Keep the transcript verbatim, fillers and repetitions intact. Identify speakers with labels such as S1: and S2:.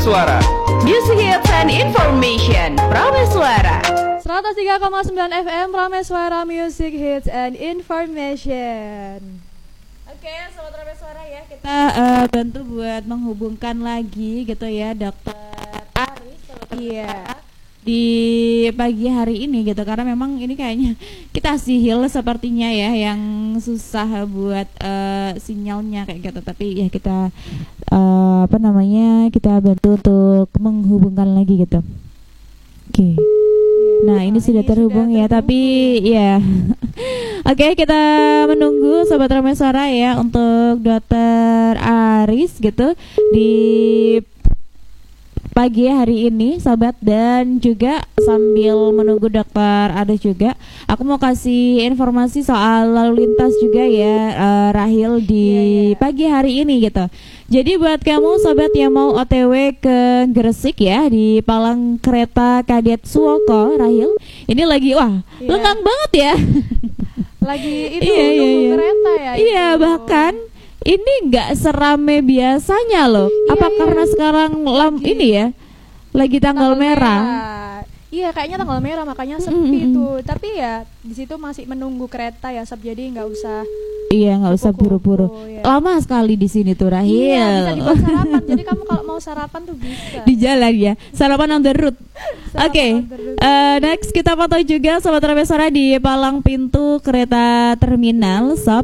S1: Prameswara.
S2: Music hits and information. Prameswara.
S3: seratus tiga koma sembilan F M Prameswara, Music Hits and Information. Oke, sobat Prameswara ya, kita uh, bantu buat menghubungkan lagi gitu ya Dokter Aris, sobat Prameswara, di pagi hari ini gitu, karena memang ini kayaknya kita sihil sepertinya ya, yang susah buat uh, sinyalnya kayak gitu, tapi ya kita uh, apa namanya kita bantu untuk menghubungkan lagi gitu. Oke. Okay. Nah, ini sudah terhubung ya, tapi ya. Oke, kita menunggu sobat Prameswara ya untuk Dokter Aris gitu di pagi hari ini sobat, dan juga sambil menunggu Dokter Aris juga aku mau kasih informasi soal lalu lintas juga ya, uh, Rahil, di yeah, yeah. pagi hari ini gitu. Jadi buat kamu sobat yang mau O T W ke Gresik ya, di palang kereta Kadet Suwoko, Rahil, ini lagi wah yeah. lengang banget ya. Lagi itu iya, nunggu iya, kereta ya.
S2: Iya,
S3: itu.
S2: bahkan ini nggak serame biasanya loh.
S3: Iya,
S2: Apa
S3: iya.
S2: karena sekarang lam
S3: Lagi-
S2: ini ya, lagi tanggal, merah.
S3: Iya, kayaknya tanggal merah makanya sepi
S2: Mm-mm.
S3: tuh. Tapi ya di situ masih menunggu kereta ya, sob, jadi nggak usah.
S2: Iya, nggak usah
S3: Kupu-kupu,
S2: buru-buru.
S3: ya.
S2: Lama sekali di sini tuh, Rahil.
S3: Iya, bisa dibuat sarapan. Jadi kamu kalau mau sarapan tuh bisa.
S2: Di jalan ya, sarapan on the road.
S3: Sarapan
S2: Oke,
S3: on the road.
S2: eh, next kita pantau juga sobat Prameswara di palang pintu kereta terminal, sob.